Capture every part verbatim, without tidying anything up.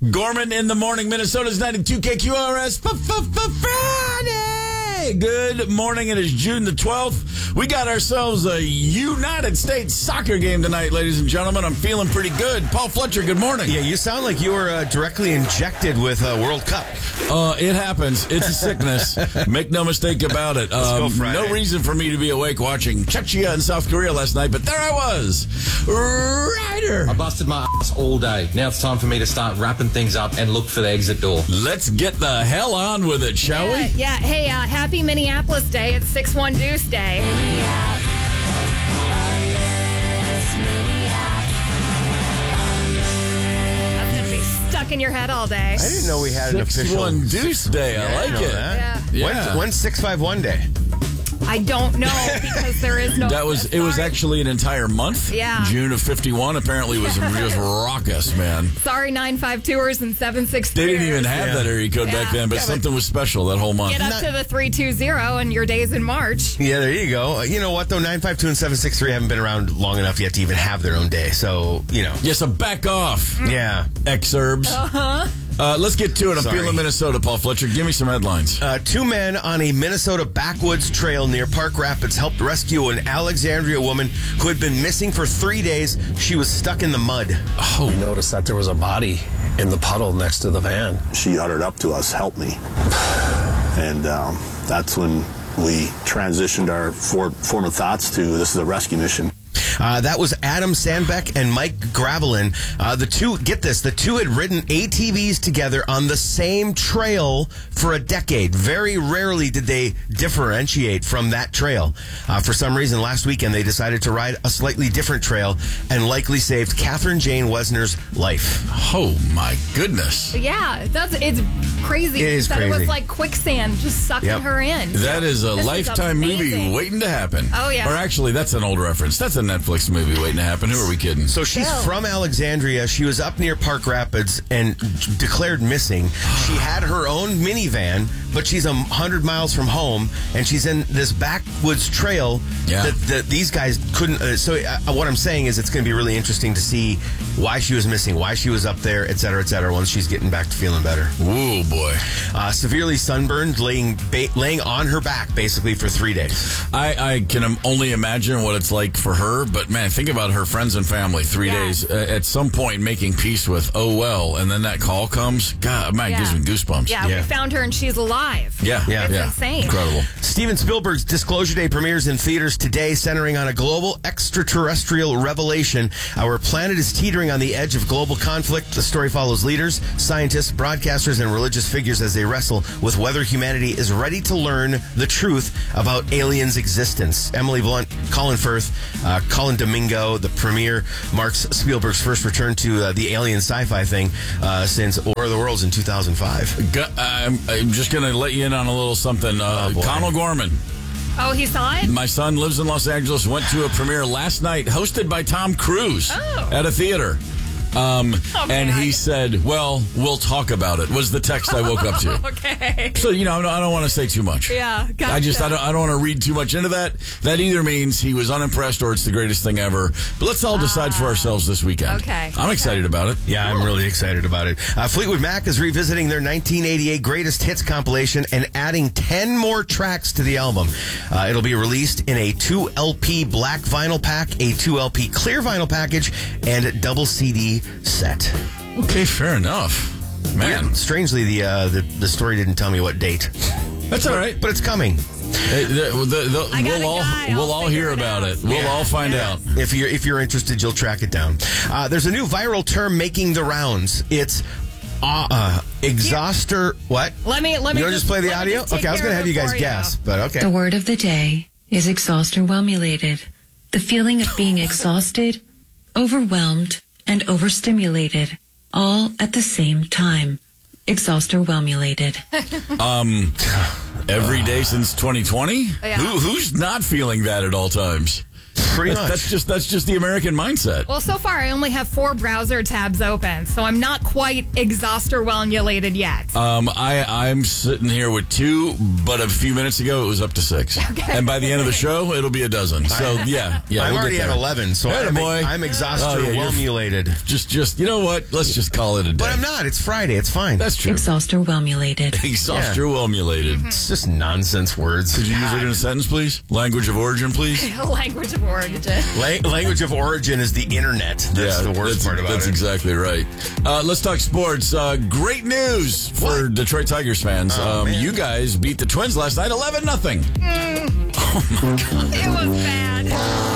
Gorman in the morning, Minnesota's ninety-two K Q R S. Friday. Good morning. It is June the twelfth. We got ourselves a United States soccer game tonight, ladies and gentlemen. I'm feeling pretty good. Paul Fletcher, good morning. Yeah, you sound like you were uh, directly injected with a World Cup. Uh, it happens. It's a sickness. Make no mistake about it. Um, no reason for me to be awake watching Czechia in South Korea last night, but there I was. Ryder. I busted my ass all day. Now it's time for me to start wrapping things up and look for the exit door. Let's get the hell on with it, shall yeah, we? Yeah. Hey, uh, happy Minneapolis Day. It's six one Deuce Day. That's going to be stuck in your head all day. I didn't know we had an official six one Deuce Day. I Yeah, like I know it. that. Yeah. Yeah. When's, when's six five one Day? I don't know because there is no. That was it. Was sorry. actually an entire month. Yeah. June of fifty-one apparently was just raucous, man. Sorry, nine five twoers and seven six They didn't even have Yeah. that area code back Yeah. then, but Yeah, but- something was special that whole month. Get up to the three two zero and your days in March. Yeah, there you go. Uh, You know what, though? nine five two and seven six three haven't been around long enough yet to even have their own day. So, you know. Yes, so back off, Yeah. exurbs. Uh-huh. Uh, let's get to it. I'm Sorry. feeling Minnesota, Paul Fletcher. Give me some headlines. Uh, two men on a Minnesota backwoods trail near Park Rapids helped rescue an Alexandria woman who had been missing for three days. She was stuck in the mud. Oh, We noticed that there was a body in the puddle next to the van. She uttered up to us, "Help me." And um, that's when we transitioned our for, form of thoughts to this is a rescue mission. Uh, that was Adam Sandbeck and Mike Gravelin. Uh, the two, get this, the two had ridden A T Vs together on the same trail for a decade. Very rarely did they differentiate from that trail. Uh, for some reason, last weekend they decided to ride a slightly different trail and likely saved Catherine Jane Wesner's life. oh my goodness. Yeah, that's it's crazy. It is that It crazy. was like quicksand just sucking Yep. her in. That is a This is Lifetime movie amazing. waiting to happen. Oh, yeah. Or actually, that's an old reference. That's a Netflix movie waiting to happen. Who are we kidding? So she's Bill. from Alexandria. She was up near Park Rapids and declared missing. She had her own minivan, but she's a hundred miles from home, and she's in this backwoods trail Yeah. that, that these guys couldn't. Uh, so uh, what I'm saying is, it's going to be really interesting to see why she was missing, why she was up there, et cetera, et cetera. Once she's getting back to feeling better. Whoa, boy. Uh, severely sunburned, laying ba- laying on her back basically for three days. I, I can only imagine what it's like for her, but man, think about her friends and family. Three Yeah. days uh, at some point making peace with, oh well, and then that call comes. God, man, it gives Yeah. me goosebumps. Yeah, Yeah. we found her and she's alive. yeah, Yeah. It's yeah. insane. Incredible. Steven Spielberg's Disclosure Day premieres in theaters today, centering on a global extraterrestrial revelation. Our planet is teetering on the edge of global conflict. The story follows leaders, scientists, broadcasters, and religious figures as they wrestle with whether humanity is ready to learn the truth about aliens' existence. Emily Blunt, Colin Firth, uh, Colin Domingo. The premiere marks Spielberg's first return to uh, the alien sci-fi thing uh, since War of the Worlds in two thousand five. Go- I'm, I'm just going to let you in on a little something. Uh, Oh, boy. Connell Gorman. Oh, he saw it? My son lives in Los Angeles, went to a premiere last night hosted by Tom Cruise Oh. at a theater. Um, Oh, and man. he said, well, we'll talk about it, was the text I woke up to. Okay. So, you know, I don't, I don't want to say too much. Yeah, gotcha. I just, I don't, I don't want to read too much into that. That either means he was unimpressed or it's the greatest thing ever. But let's all decide for ourselves this weekend. Okay. I'm Okay. excited about it. Yeah, I'm really excited about it. Uh, Fleetwood Mac is revisiting their nineteen eighty-eight Greatest Hits compilation and adding ten more tracks to the album. Uh, it'll be released in a two L P black vinyl pack, a two L P clear vinyl package, and a double C D set. Okay, fair enough. Man, Strangely, the, uh, the the story didn't tell me what date, that's all right. but it's coming. Hey, the, the, the, I got we'll a all guy. we'll I'll all figure hear it about out. it. We'll Yeah. all find Yeah. out. If you're if you're interested, you'll track it down. Uh, there's a new viral term making the rounds. It's uh, uh, exhauster. What? Let me let me You want to just play the let me audio? just take Okay, I was care going to of have you it guys for guess, but okay. The word of the day is exhaustor-whelmulated. The feeling of being exhausted, overwhelmed, and overstimulated, all at the same time. Exhaustor-whelmulated. Um, every day since twenty twenty? Yeah. Who, who's not feeling that at all times? Pretty much. That's just that's just the American mindset. Well, so far I only have four browser tabs open, so I'm not quite exhaustor-whelmulated yet. Um, I I'm sitting here with two, but a few minutes ago it was up to six, okay. and by the end of the show it'll be a dozen. So yeah, yeah, I'm we'll already get at there. eleven, so Hey, I'm, boy. I'm exhaustor Oh, yeah, you're- whelmulated. Just just you know what? Let's just call it a day. But I'm not. It's Friday. It's fine. That's true. Exhaustor whelmulated. Exhaustor whelmulated. It's just nonsense words. Could you use it in a sentence, please? Language of origin, please. Language of origin. La- language of origin is the internet. That's the worst that's, part about that's it. exactly right. Uh, let's talk sports. Uh, great news for What? Detroit Tigers fans. Oh, um, man. you guys beat the Twins last night, eleven nothing. It was bad.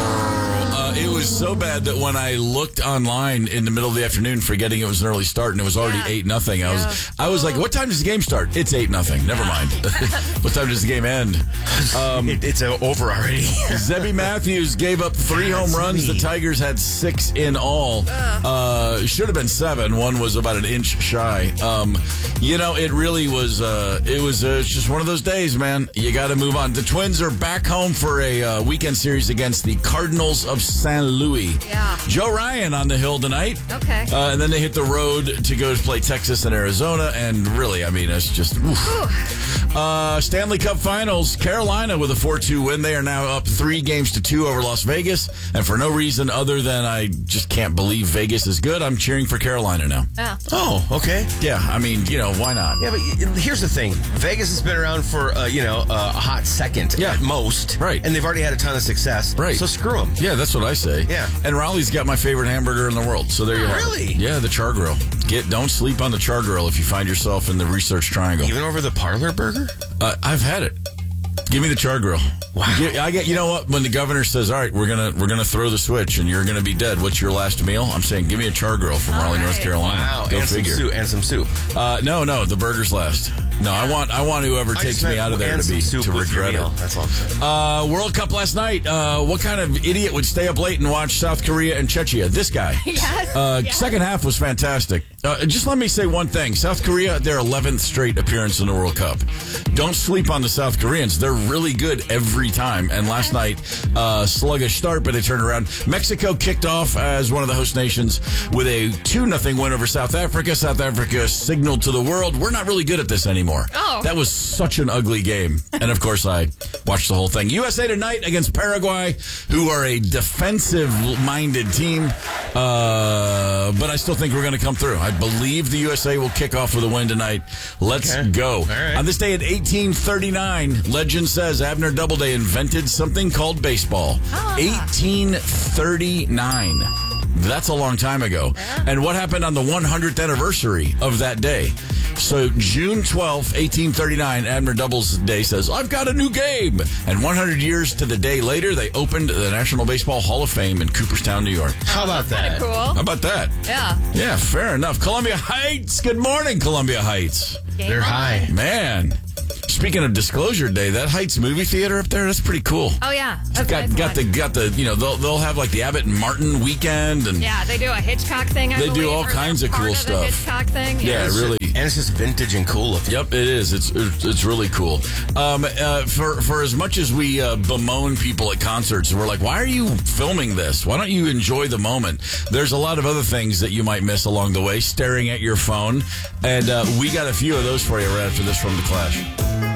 Uh, it was so bad that when I looked online in the middle of the afternoon, forgetting it was an early start and it was already Yeah. eight nothing, I was Yeah. I was like, "What time does the game start?" It's eight nothing. Never mind. What time does the game end? Um, It, it's uh, over already. Zebby Matthews gave up three home runs. The Tigers had six in all. Uh, should have been seven. One was about an inch shy. Um, you know, it really was. Uh, it was uh, just one of those days, man. You got to move on. The Twins are back home for a uh, weekend series against the Cardinals of Saint Louis. Yeah. Joe Ryan on the hill tonight. Okay. Uh, and then they hit the road to go to play Texas and Arizona. And really, I mean, it's just. oof. Uh, Stanley Cup Finals. Carolina with a four two win. They are now up three games to two over Las Vegas. And for no reason other than I just can't believe Vegas is good, I'm cheering for Carolina now. Yeah. Oh, okay. Yeah, I mean, you know, why not? Yeah, but here's the thing. Vegas has been around for, uh, you know, uh, a hot second Yeah. at most. Right. And they've already had a ton of success. Right. So screw them. Yeah, that's what I say. Yeah. And Raleigh's got my favorite hamburger in the world. So there you have it. Really? Yeah, the Char Grill. Get don't sleep on the Char Grill if you find yourself in the Research Triangle. Even over the parlor burger? Uh, I've had it. Give me the Char Grill. Wow. Gi- I get. You know what? When the governor says, "All right, we're gonna we're gonna throw the switch and you're gonna be dead," what's your last meal? I'm saying, give me a Char Grill from Raleigh, right. North Carolina. Wow. Go and figure. some soup. And some soup. Uh, no, no, the burger's last. No, I want I want whoever I takes just me meant out of there and to be some soup to with your regret meal. it. That's all I'm saying. Uh, World Cup last night. Uh, what kind of idiot would stay up late and watch South Korea and Czechia? This guy. Yes. Uh, Yes. Second half was fantastic. Uh, just let me say one thing. South Korea, their eleventh straight appearance in the World Cup. Don't sleep on the South Koreans. They're really good every time. And last night, uh, sluggish start, but they turned around. Mexico kicked off as one of the host nations with a two nothing win over South Africa. South Africa signaled to the world, we're not really good at this anymore. Oh. That was such an ugly game. And of course, I watched the whole thing. U S A tonight against Paraguay, who are a defensive-minded team. Uh, but I still think we're going to come through. I believe the U S A will kick off with a win tonight. Let's Okay. go. right. On this day in eighteen thirty-nine, legend says Abner Doubleday invented something called baseball. eighteen thirty-nine. That's a long time ago. And what happened on the one hundredth anniversary of that day? So June twelfth, eighteen thirty-nine, Abner Doubleday says, I've got a new game. And one hundred years to the day later, they opened the National Baseball Hall of Fame in Cooperstown, New York. How about that? Cool. How about that? Yeah. Yeah, fair enough. Columbia Heights. Good morning, Columbia Heights. Game They're on. high. Man, speaking of Disclosure Day, that Heights movie theater up there, that's pretty cool. Oh yeah. That's Got nice got one. the got the you know they'll they'll have like the Abbott and Martin weekend and Yeah, they do a Hitchcock thing. I They do believe, all or kinds they're of cool part stuff. The Hitchcock thing. Yeah, It's really. just- and it's just vintage and cool looking. Yep, it is. It's it's it's really cool. Um, uh, for for as much as we uh, bemoan people at concerts, we're like, why are you filming this? Why don't you enjoy the moment? There's a lot of other things that you might miss along the way, staring at your phone, and uh, we got a few of those for you right after this from The Clash.